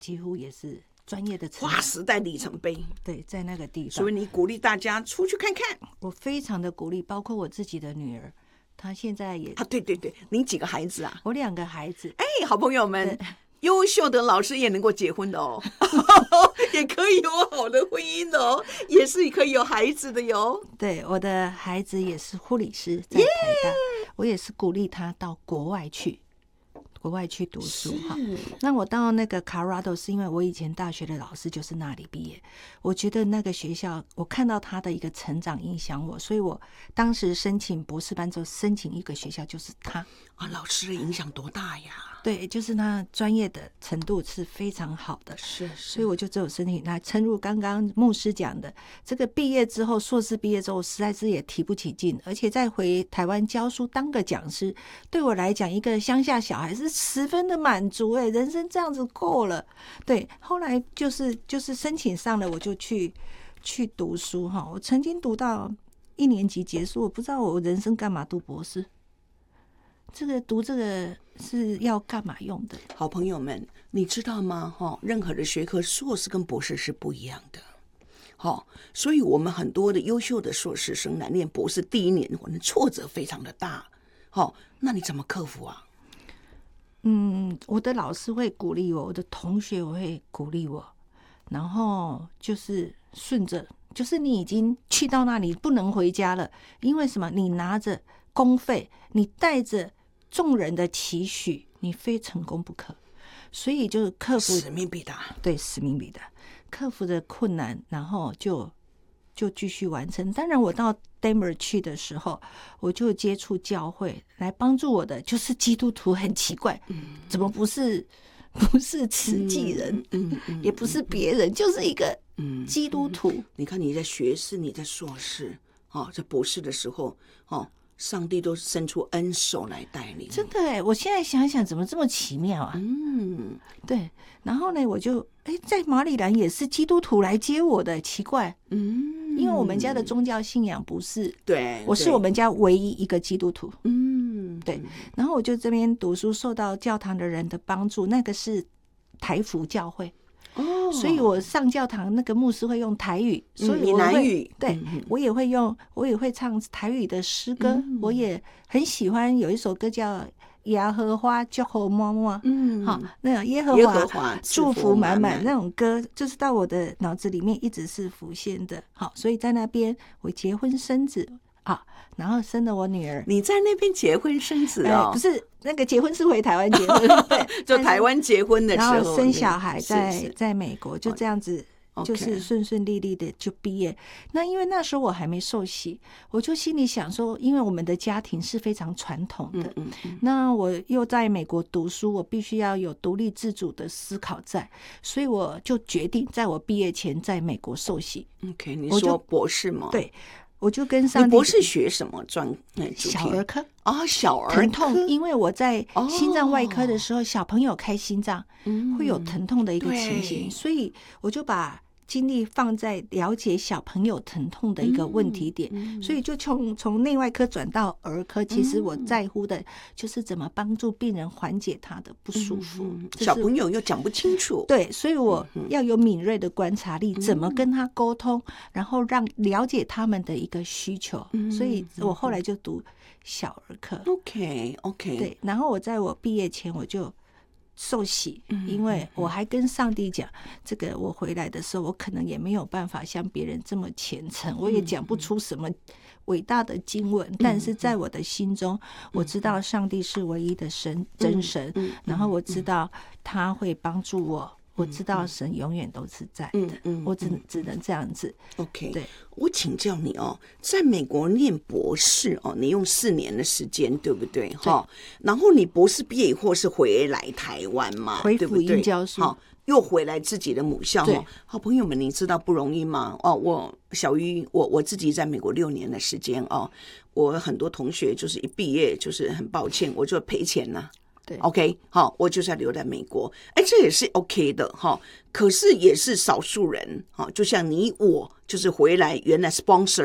几乎也是专业的成划时代里程碑。 对，在那个地方， 所以你鼓励大家出去看看。 我非常的鼓励，包括我自己的女儿，她现在也对对对，您几个孩子啊？ 我2个孩子。 好朋友们，优秀的老师也能够结婚的哦，也可以有好的婚姻的哦，也是可以有孩子的哟。 对，我的孩子也是护理师，在台大，我也是鼓励他到国外去读书哈。那我到那个 Colorado 是因为我以前大学的老师就是那里毕业，我觉得那个学校我看到他的一个成长影响我，所以我当时申请博士班之后申请一个学校就是他啊，老师的影响多大呀？ 对，就是他专业的程度是非常好的， 是， 所以我就只有申请他。诚如刚刚牧师讲的，这个毕业之后，硕士毕业之后，实在是也提不起劲，而且再回台湾教书当个讲师，对我来讲，一个乡下小孩是十分的满足，人生这样子够了。对，后来就是申请上了，我就去读书哈。我曾经读到1年级结束，我不知道我人生干嘛读博士。读这个是要干嘛用的？ 好朋友们，你知道吗？任何的学科，硕士跟博士是不一样的。所以我们很多的优秀的硕士生来念博士第1年，可能挫折非常的大。那你怎么克服啊？ 我的老师会鼓励我，我的同学我会鼓励我，然后就是顺着，就是你已经去到那里不能回家了，因为什么？你拿着公费，你带着众人的期许，你非成功不可，所以就克服使命必达。 对，使命必达，克服的困难，然后就继续完成。当然我到 Denver 去的时候，我就接触教会，来帮助我的就是基督徒。很奇怪，怎么不是慈济人，也不是别人，就是一个基督徒。 你看你在学士，你在硕士，在博士的时候，上帝都伸出恩手来带领。 真的我现在想想怎么这么奇妙啊。对，然后呢我就在马里兰也是基督徒来接我的，奇怪。因为我们家的宗教信仰不是， 对， 我是我们家唯一一个基督徒。对，然后我就这边读书，受到教堂的人的帮助，那个是台福教会。所以我上教堂那个牧师会用台语，所以我会闽南语， 对，我也会唱台语的诗歌，我也很喜欢有一首歌叫耶和华祝福满满，好，那种耶和华祝福满满那种歌，就是到我的脑子里面一直是浮现的。好，所以在那边我结婚生子。然后生了我女儿。 你在那边结婚生子哦？ 不是，那个结婚是回台湾结婚，对， 就台湾结婚的时候， 然后生小孩在美国，就这样子，就是顺顺利利的就毕业。那因为那时候我还没受洗，我就心里想说，因为我们的家庭是非常传统的，那我又在美国读书，我必须要有独立自主的思考在，所以我就决定在我毕业前在美国受洗。 OK， 你说博士吗？ 对。我就跟上帝。 你博士学什么小儿科小儿科疼痛，因为我在心脏外科的时候，小朋友开心脏会有疼痛的一个情形，所以我就把精力放在了解小朋友疼痛的一个问题点，所以就从内外科转到儿科。其实我在乎的就是怎么帮助病人缓解他的不舒服。 小朋友又讲不清楚， 对，所以我要有敏锐的观察力，怎么跟他沟通，然后让了解他们的一个需求。所以我后来就读小儿科。 OK， 对，然后我在我毕业前我就受洗，因为我还跟上帝讲，这个我回来的时候，我可能也没有办法像别人这么虔诚，我也讲不出什么伟大的经文，但是在我的心中，我知道上帝是唯一的真神，然后我知道他会帮助我。我知道神永远都是在的，我只能这样子。 OK， 对， 我请教你在美国念博士你用4年的时间，对不对？然后你博士毕业以后是回来台湾嘛， 回福音教书， 又回来自己的母校。好朋友们，你知道不容易吗？我小鱼，我自己在美国6年的时间我很多同学就是一毕业就是很抱歉，我就赔钱了。OK， 好，我就是要留在美国，这也是 OK 的哈。可是也是少数人，就像你我，就是回来原来 sponsor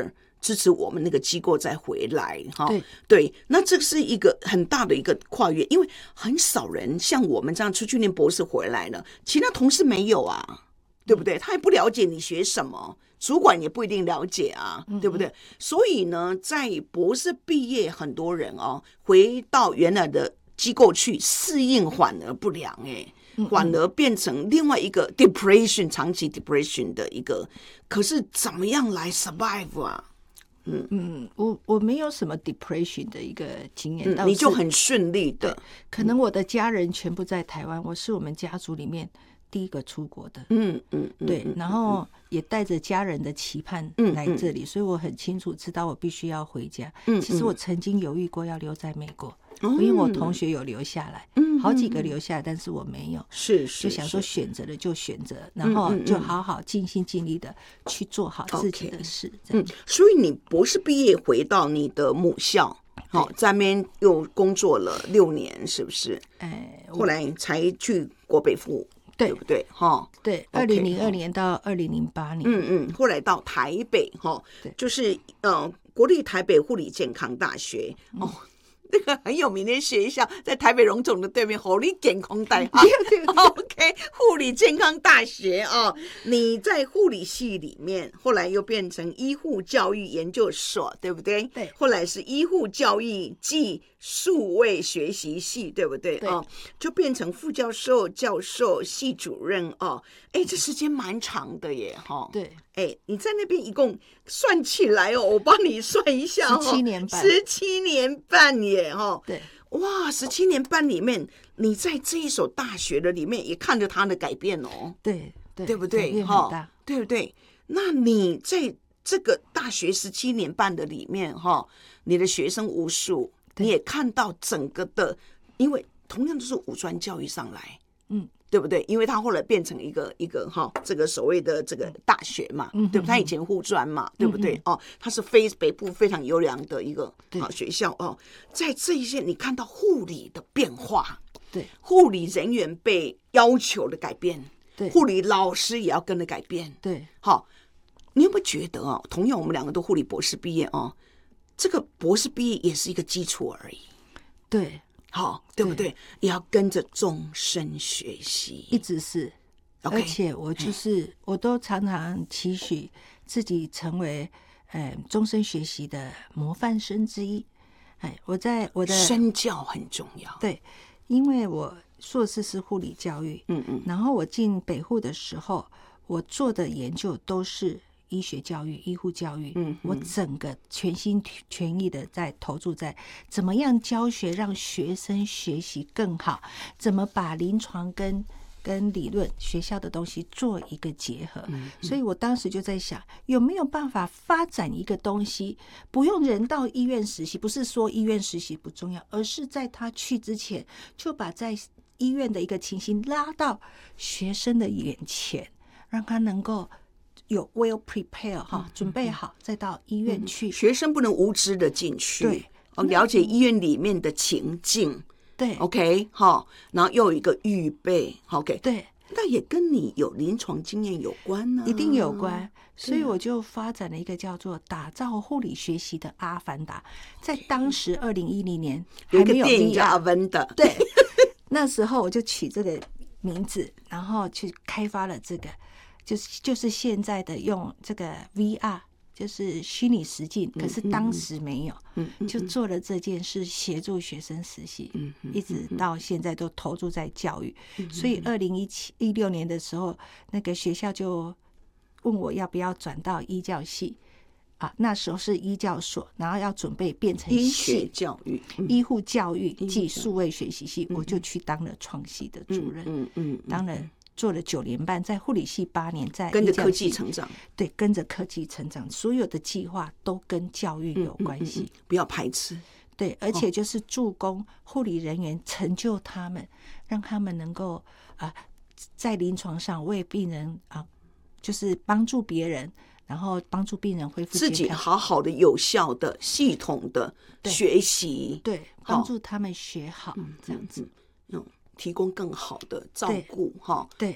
支持我们那个机构再回来哈。 对对，那这是一个很大的一个跨越，因为很少人像我们这样出去念博士回来了，其他同事没有啊，对不对？他也不了解你学什么，主管也不一定了解啊，对不对？所以呢，在博士毕业，很多人哦回到原来的机构去适应反而不良，反而变成另外一个 depression 长期 depression 的一个，可是怎么样来 survive 啊？ 我没有什么 depression 的一个经验， 你就很顺利的， 可能我的家人全部在台湾，我是我们家族里面第一个出国的，对，然后也带着家人的期盼来这里，所以我很清楚知道我必须要回家。其实我曾经犹豫过要留在美国，因为我同学有留下来，好几个留下来，但是我没有，就想说选择了就选择，然后就好好尽心尽力的去做好自己的事。 所以你博士毕业回到你的母校。在那边又工作了6年，是不是？后来才去国北附，对不对？ 对，2002年到2008年， 后来到台北，就是国立台北护理健康大学，那个很有名的学校，在台北荣总的对面，护理健康大学。OK， 护理健康大学哦，你在护理系里面，后来又变成医护教育研究所，对不对？ 对。 后来是医护教育暨数位学习系，对不对？ 对。 就变成副教授、教授、系主任哦。这时间蛮长的耶， 对。 你在那边一共算起来哦，我帮你算一下 ，17年半 ，17年半耶， 对， 哇，17年半里面，你在这一所大学的里面也看着它的改变哦， 对不对？对不对？那你在这个大学17年半的里面你的学生无数，你也看到整个的，因为同样都是五专教育上来，对不对？因为他后来变成一个这个所谓的这个大学嘛，对不对？他以前护专嘛，对不对？他是北部非常优良的一个学校哦。在这一些你看到护理的变化， 对， 护理人员被要求的改变， 对， 护理老师也要跟着改变， 对。 你有没有觉得同样我们两个都护理博士毕业这个博士毕业也是一个基础而已， 对。 对不对？也要跟着终身学习， 一直是。而且我都常常期许自己成为终身学习的模范生之一。我的身教很重要， 对，因为我硕士是护理教育，然后我进北护的时候，我做的研究都是医学教育、医护教育，我整个全心全意的在投注在怎么样教学让学生学习更好，怎么把临床跟理论学校的东西做一个结合，所以我当时就在想，有没有办法发展一个东西，不用人到医院实习，不是说医院实习不重要，而是在他去之前就把在医院的一个情形拉到学生的眼前，让他能够有 well prepare 准备好再到医院去， 学生不能无知的进去， 对， 了解医院里面的情境， 对 ，OK， 然后又有一个预备 ，OK， 对， 那也跟你有临床经验有关呢， 一定有关，所以我就发展了一个叫做打造护理学习的阿凡达，在当时2010年还没有 VR， 有一个电影叫阿凡达， 对，那时候我就取这个名字，然后去开发了这个。就是现在的用这个 VR， 就是虚拟实境，可是当时没有，就做了这件事，协助学生实习，一直到现在都投注在教育。所以2016年的时候，那个学校就问我要不要转到医教系那时候是医教所，然后要准备变成医学教育、 医护教育暨数位学习系，我就去当了创系的主任，当了。做了9年半，在护理系8年，在跟着科技成长， 对，跟着科技成长，所有的计划都跟教育有关系， 不要排斥， 对，而且就是助攻护理人员，成就他们，让他们能够在临床上为病人就是帮助别人，然后帮助病人恢复健康， 自己好好的、有效的、系统的学习， 对，帮助他们学好，这样子。 提供更好的照顾对，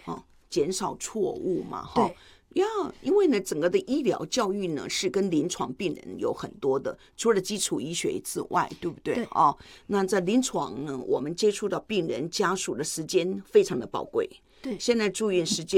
减少错误嘛， 对。 因为呢，整个的医疗教育呢是跟临床病人有很多的，除了基础医学之外，对不对？ 对那在临床呢，我们接触到病人家属的时间非常的宝贵。 对， 现在住院时间